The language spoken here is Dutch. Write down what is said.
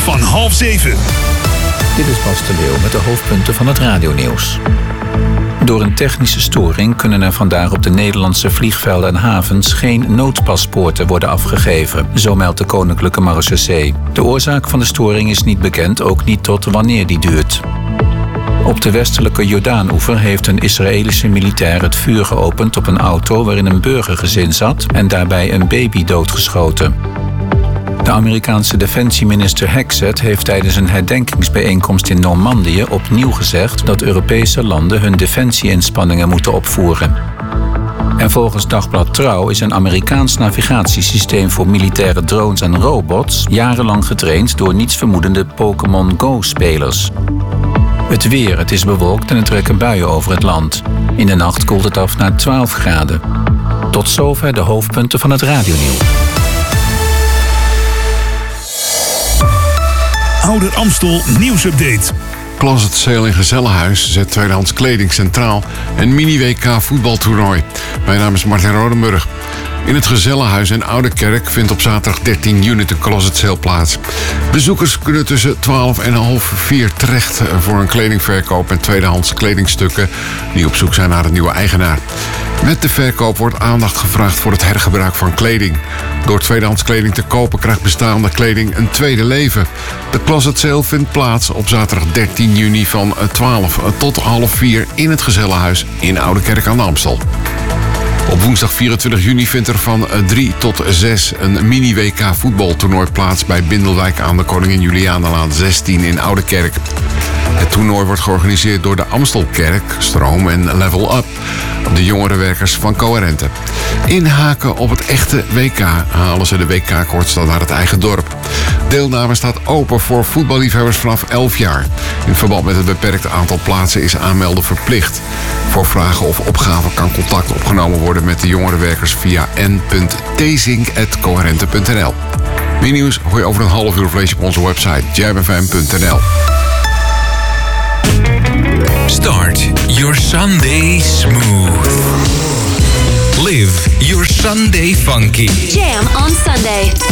van 6:30. Dit is Bas de Leeuw met de hoofdpunten van het radionieuws. Door een technische storing kunnen er vandaag op de Nederlandse vliegvelden en havens geen noodpaspoorten worden afgegeven, zo meldt de Koninklijke Marechaussee. De oorzaak van de storing is niet bekend, ook niet tot wanneer die duurt. Op de westelijke Jordaanoever heeft een Israëlische militair het vuur geopend op een auto waarin een burgergezin zat en daarbij een baby doodgeschoten. De Amerikaanse defensieminister Hegseth heeft tijdens een herdenkingsbijeenkomst in Normandië opnieuw gezegd dat Europese landen hun defensieinspanningen moeten opvoeren. En volgens Dagblad Trouw is een Amerikaans navigatiesysteem voor militaire drones en robots jarenlang getraind door nietsvermoedende Pokémon Go-spelers. Het weer, het is bewolkt en er trekken buien over het land. In de nacht koelt het af naar 12 graden. Tot zover de hoofdpunten van het radionieuws. Ouder Amstel nieuwsupdate. Closet Sale in Gezellenhuis zet tweedehands kleding centraal en mini-WK voetbaltoernooi. Mijn naam is Martin Rodenburg. In het Gezellenhuis in Oude Kerk vindt op zaterdag 13 juni de Closet Sale plaats. Bezoekers kunnen tussen 12 en half 4 terecht voor een kledingverkoop en tweedehands kledingstukken die op zoek zijn naar een nieuwe eigenaar. Met de verkoop wordt aandacht gevraagd voor het hergebruik van kleding. Door tweedehands kleding te kopen krijgt bestaande kleding een tweede leven. De Closet Sale vindt plaats op zaterdag 13 juni van 12 tot half 4 in het Gezellenhuis in Oude Kerk aan de Amstel. Op woensdag 24 juni vindt er van 3 tot 6 een mini-WK voetbaltoernooi plaats bij Bindelwijk aan de Koningin Julianalaan 16 in Oude Kerk. Het toernooi wordt georganiseerd door de Amstelkerk, Stroom en Level Up, de jongerenwerkers van Coherente. Inhaken op het echte WK halen ze de WK-koorts naar het eigen dorp. Deelname staat open voor voetballiefhebbers vanaf 11 jaar. In verband met het beperkte aantal plaatsen is aanmelden verplicht. Voor vragen of opgaven kan contact opgenomen worden met de jongerenwerkers via n.tezink@coherente.nl. Meer nieuws hoor je over een half uur of lees je op onze website jamfm.nl. Start your Sunday smooth. Live your Sunday funky. Jam on Sunday.